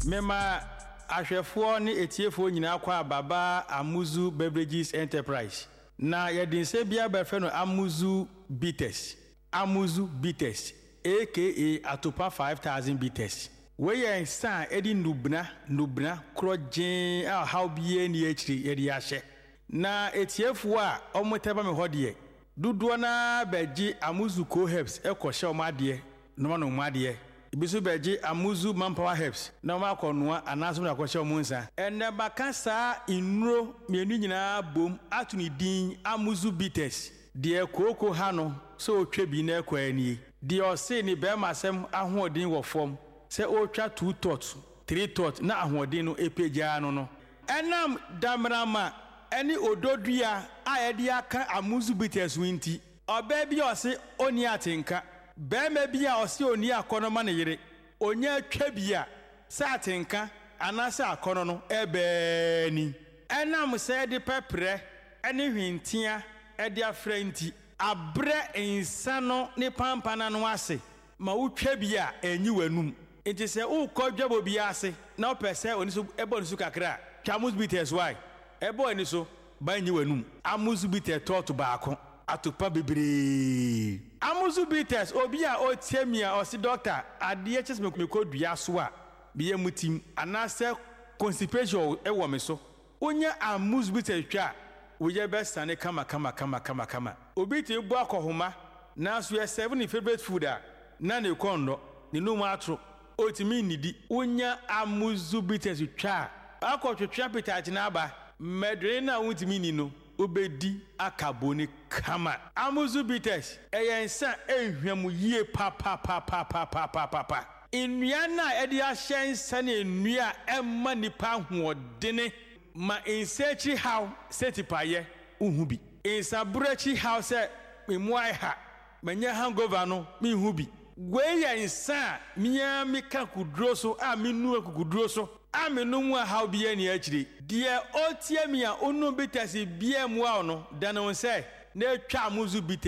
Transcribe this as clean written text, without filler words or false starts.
Mema ahwefo ne etiefo nyina kwa baba Amuzu Beverages Enterprise. Na yedinse bia befe no Amuzu Bitters. Amuzu Bitters aka Atopa 5000 Bitters. We ye san edi nubna krojen a how bie ni akiri yedi ahye. Na etiefo a omoteba me hodie. Duduo na beji Amuzu Co Herbs ekohye omade no omade. Ibisu beji Amuzu Manpower Herbs na ma konoa anaso na akohye omunsa. Ene bakasa inuro mienu nyina bom atuni din Amuzu Bitters. De koko ha no so otwa bi na ekwani. De ose ni be masem ahoodin wo fom. Se otwa 2 tot 3 tot na ahoodin no epeja no. Enam damrama eni ododua a yede aka Amuzu Bitters winti. Oba bi ose oni atenka. Bema bia ose oni akonoma ne yire. Onya atwa bia sa atenka anasa akono no ebeni. Enam se de pepre eni hwintia edi afrenti abre insano ne pampana no ase ma utwa bia enyi wanum enti se ukodwabo bia ase na opese oni so ebo nisu kakra Amuzu Bitters why ebo oni so ba enyi wanum Amuzu Bitters tot baako atopa bebre Amuzu Bitters obi a otiamia osi doctor ade chese me kodua so a biye mutim anase constipation ewo me so onya Amuzu Bitters twa Uye bestane kama. Obi ti gbo akohoma na so ye 7 favorite food a na ne kondo ni no matro otimi nidi unya Amuzu Bitters twa akotwetwa appetite na aba medre na utimi ni no obedi akaboni kama Amuzu Bitters eyensa ehwam yie pa nnua na edi ahyensa na nnua emma nipa hoodene ma insechi how setipaye uhubi insabrechi how se memuai ha manya hangover no mi hubi gweya insa miya mika kudro so a minu akudro so a menu mu how bia ni akire de otiamia onu Bitters bia mu a no dana won se na atwa Amuzu Bitters